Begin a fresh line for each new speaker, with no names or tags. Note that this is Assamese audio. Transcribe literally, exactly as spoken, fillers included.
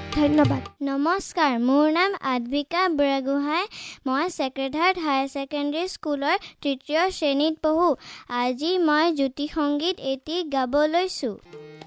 ধন্যবাদ। নমস্কাৰ, মোৰ নাম আদ্বিকা বুঢ়াগোহাঁই। মই ছেক্ৰেড হাৰ্ট হায়াৰ ছেকেণ্ডেৰী স্কুলৰ তৃতীয় শ্ৰেণীত পঢ়োঁ। আজি মই জ্যোতি সংগীত এটি গাব লৈছোঁ।